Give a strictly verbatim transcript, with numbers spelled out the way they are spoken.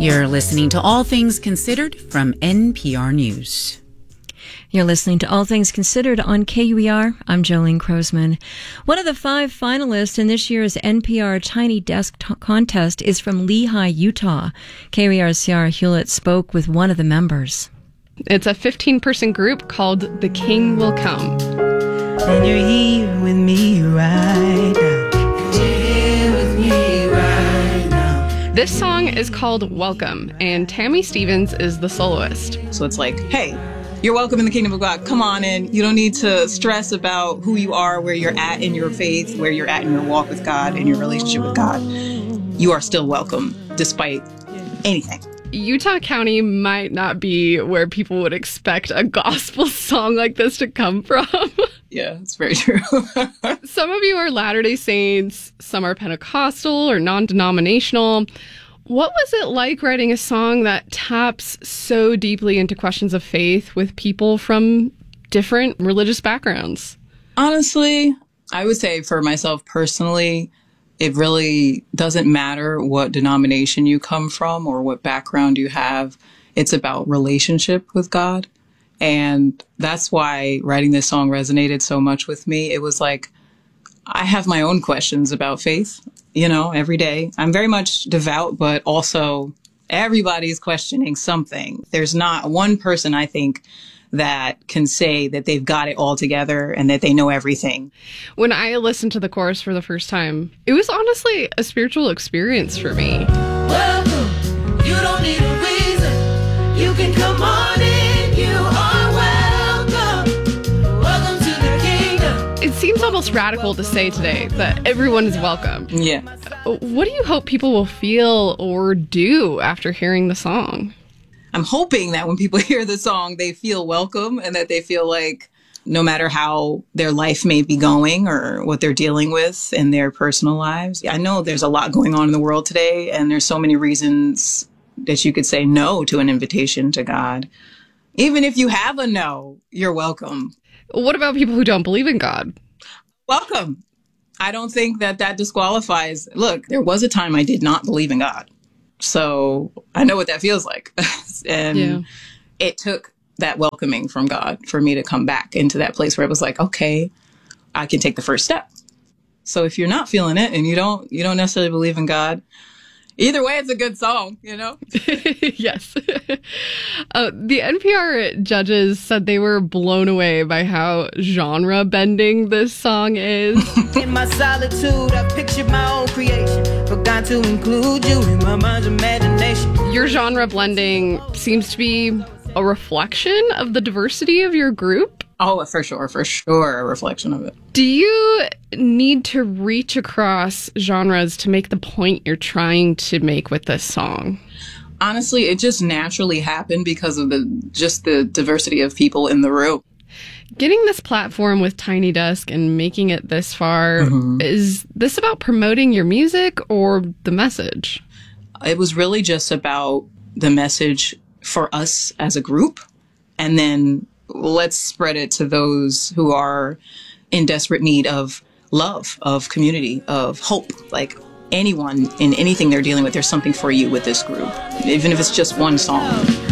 You're listening to All Things Considered from N P R News. You're listening to All Things Considered on K U E R. I'm Jolene Krosman. One of the five finalists in this year's N P R Tiny Desk t- contest is from Lehi, Utah. K U E R's Ciara Hewlett spoke with one of the members. It's a fifteen-person group called The King Will Come. And you're here with me right now. You're here with me right now. This song is called Welcome, and Tammy Stevens is the soloist. So it's like, hey, you're welcome in the kingdom of God. Come on in. You don't need to stress about who you are, where you're at in your faith, where you're at in your walk with God, in your relationship with God. You are still welcome, despite anything. Utah County might not be where people would expect a gospel song like this to come from. Yeah, it's very true. Some of you are Latter-day Saints, some are Pentecostal or non-denominational. What was it like writing a song that taps so deeply into questions of faith with people from different religious backgrounds? Honestly, I would say for myself personally, it really doesn't matter what denomination you come from or what background you have. It's about relationship with God. And that's why writing this song resonated so much with me. It was like, I have my own questions about faith, you know, every day. I'm very much devout, but also everybody's questioning something. There's not one person, I think, that can say that they've got it all together and that they know everything. When I listened to the chorus for the first time, it was honestly a spiritual experience for me. Welcome. You don't need a reason. You can come on in. You are welcome. Welcome to the kingdom. It seems almost radical to say today that everyone is welcome. Yeah. What do you hope people will feel or do after hearing the song? I'm hoping that when people hear the song, they feel welcome and that they feel like no matter how their life may be going or what they're dealing with in their personal lives. I know there's a lot going on in the world today, and there's so many reasons that you could say no to an invitation to God. Even if you have a no, you're welcome. What about people who don't believe in God? Welcome. I don't think that that disqualifies. Look, there was a time I did not believe in God. So I know what that feels like. And yeah. It took that welcoming from God for me to come back into that place where it was like, okay, I can take the first step. So if you're not feeling it and you don't, you don't necessarily believe in God, either way, it's a good song, you know? Yes. uh, the N P R judges said they were blown away by how genre bending this song is. In my solitude, I pictured my own creation. Forgot to include you in my mind's imagination. Your genre blending seems to be a reflection of the diversity of your group. Oh, for sure, for sure, a reflection of it. Do you need to reach across genres to make the point you're trying to make with this song? Honestly, it just naturally happened because of the just the diversity of people in the room. Getting this platform with Tiny Desk and making it this far, mm-hmm. Is this about promoting your music or the message? It was really just about the message for us as a group, and then let's spread it to those who are in desperate need of love, of community, of hope. Like anyone in anything they're dealing with, there's something for you with this group, even if it's just one song.